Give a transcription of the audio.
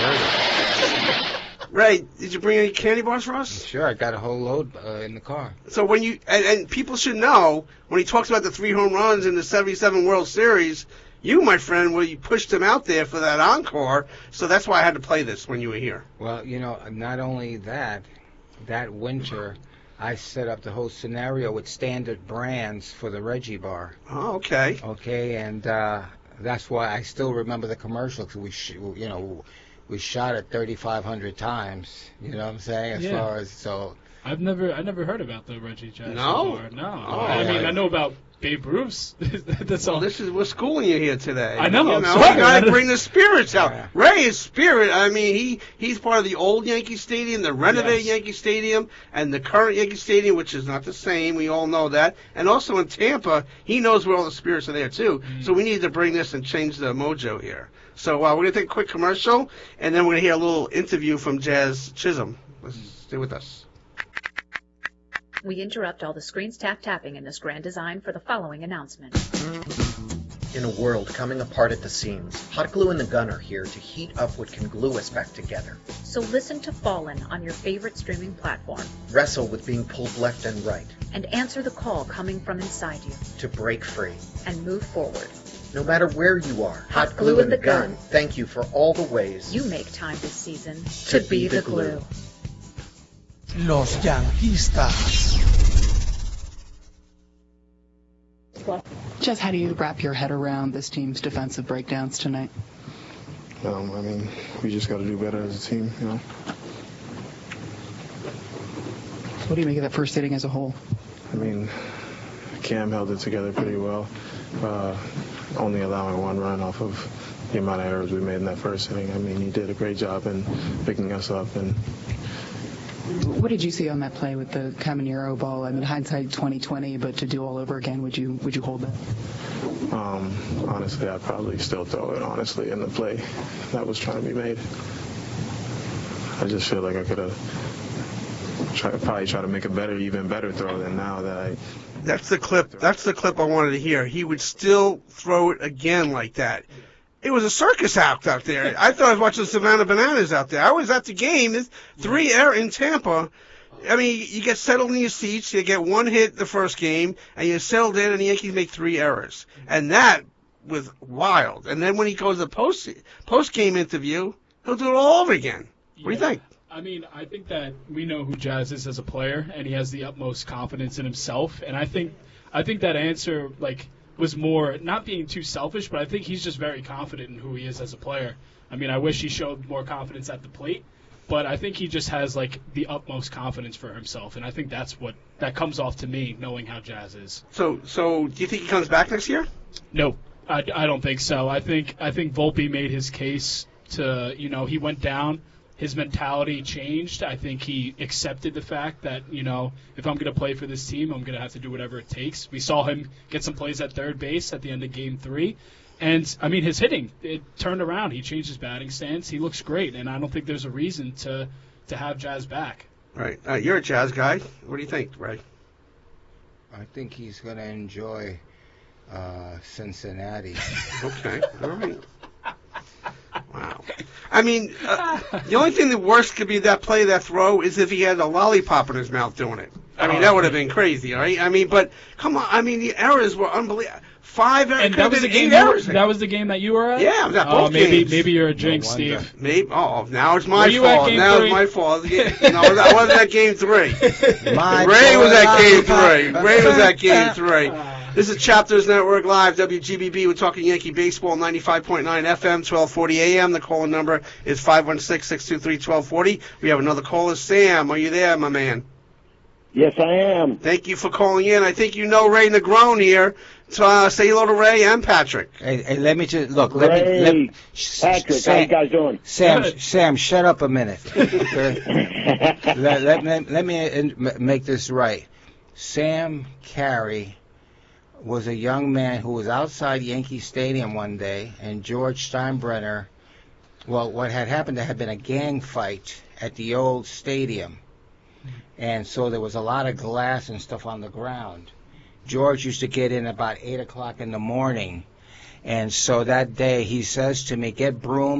Ray, did you bring any candy bars for us? Sure, I got a whole load in the car. So when you and people should know when he talks about the 3 home runs in the '77 World Series, you, my friend, you pushed him out there for that encore. So that's why I had to play this when you were here. Well, not only that winter, I set up the whole scenario with Standard Brands for the Reggie bar. Oh, okay. Okay, and that's why I still remember the commercial because we shot it 3,500 times. You know what I'm saying? As far as I never heard about the Reggie Jackson bar. No. Oh, I know about Babe Ruth's. That's all. We're schooling you here today. I know. You gotta bring the spirits out. Yeah. Ray is spirit. I mean, he's part of the old Yankee Stadium, the renovated Yankee Stadium, and the current Yankee Stadium, which is not the same. We all know that. And also in Tampa, he knows where all the spirits are there too. Mm-hmm. So we need to bring this and change the mojo here. So we're gonna take a quick commercial, and then we're gonna hear a little interview from Jazz Chisholm. Stay with us. We interrupt all the screens tapping in this grand design for the following announcement. In a world coming apart at the seams, Hot Glue and the Gun are here to heat up what can glue us back together. So listen to Fallen on your favorite streaming platform. Wrestle with being pulled left and right. And answer the call coming from inside you. To break free. And move forward. No matter where you are, Hot Glue and the Gun, thank you for all the ways you make time this season to be the glue. Los Yanquistas. Jess, how do you wrap your head around this team's defensive breakdowns tonight? We just got to do better as a team, What do you make of that first inning as a whole? Cam held it together pretty well, only allowing 1 run off of the amount of errors we made in that first inning. He did a great job in picking us up. And what did you see on that play with the Caminero ball? Hindsight 20/20, but to do all over again, would you hold that? Honestly, I'd probably still throw it, in the play that was trying to be made. I just feel like I could have probably tried to make even better throw than now that I... That's the clip I wanted to hear. He would still throw it again like that. It was a circus act out there. I thought I was watching Savannah Bananas out there. I was at the game. There's 3 errors in Tampa. You get settled in your seats. You get 1 hit the first game, and you settled in, and the Yankees make 3 errors. And that was wild. And then when he goes to the post-game interview, he'll do it all over again. What do you think? I think that we know who Jazz is as a player, and he has the utmost confidence in himself. And I think that answer, was more not being too selfish, but I think he's just very confident in who he is as a player. I wish he showed more confidence at the plate, but I think he just has the utmost confidence for himself, and I think that comes off to me knowing how Jazz is. So do you think he comes back next year? No, I don't think so. I think Volpe made his case to he went down. His mentality changed. I think he accepted the fact that, if I'm going to play for this team, I'm going to have to do whatever it takes. We saw him get some plays at third base at the end of Game 3. And, his hitting, it turned around. He changed his batting stance. He looks great, and I don't think there's a reason to have Jazz back. Right. You're a Jazz guy. What do you think, Ray? I think he's going to enjoy Cincinnati. Okay. All right. Wow. The only thing that worse could be that play, that throw, is if he had a lollipop in his mouth doing it. That would have been crazy, right? But come on. The errors were unbelievable. 5 errors. And that was the game. That was the game that you were at. Yeah, I was at both games. Maybe you're a jinx, Steve. Maybe. Oh, now it's my fault. Now it's my fault. No, I wasn't at Game 3. Ray was at Game 3. This is Chapters Network Live, WGBB. We're talking Yankee baseball, 95.9 FM, 1240 AM. The call number is 516-623-1240. We have another caller. Sam, are you there, my man? Yes, I am. Thank you for calling in. I think you know Ray Negron here. So say hello to Ray and Patrick. Hey, let me just look. Patrick, how you guys doing? Sam, shut up a minute. Okay? let me make this right. Sam Carey was a young man who was outside Yankee Stadium one day, and George Steinbrenner, what had happened, there had been a gang fight at the old stadium, and so there was a lot of glass and stuff on the ground. George used to get in about 8 o'clock in the morning, and so that day he says to me, get brooms